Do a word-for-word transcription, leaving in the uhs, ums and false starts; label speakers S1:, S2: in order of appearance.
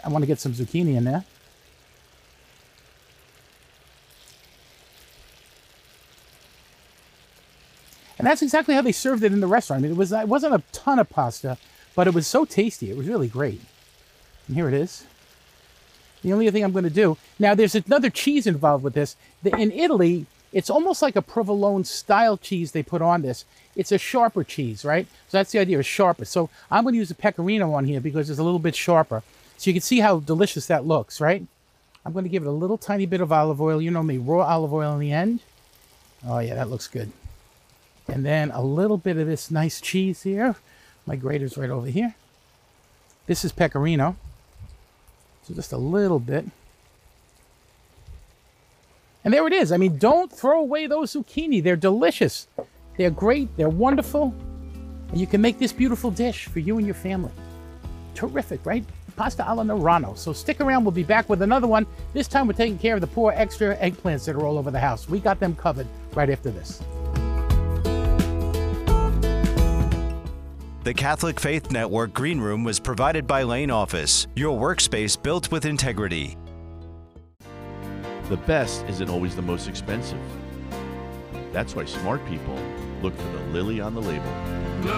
S1: I want to get some zucchini in there. And that's exactly how they served it in the restaurant. I mean, it, was, it wasn't a ton of pasta, but it was so tasty. It was really great. And here it is. The only thing I'm going to do... Now, there's another cheese involved with this. In Italy, it's almost like a provolone-style cheese they put on this. It's a sharper cheese, right? So that's the idea, it's sharper. So I'm going to use a pecorino on here because it's a little bit sharper. So you can see how delicious that looks, right? I'm going to give it a little tiny bit of olive oil. You know me, raw olive oil in the end. Oh, yeah, that looks good. And then a little bit of this nice cheese here. My grater's right over here. This is pecorino. So just a little bit. And there it is. I mean, don't throw away those zucchini. They're delicious. They're great. They're wonderful. And you can make this beautiful dish for you and your family. Terrific, right? Pasta alla Norano. So stick around. We'll be back with another one. This time we're taking care of the poor extra eggplants that are all over the house. We got them covered right after this.
S2: The Catholic Faith Network Green Room was provided by Lane Office, your workspace built with integrity.
S3: The best isn't always the most expensive. That's why smart people look for the lily on the label.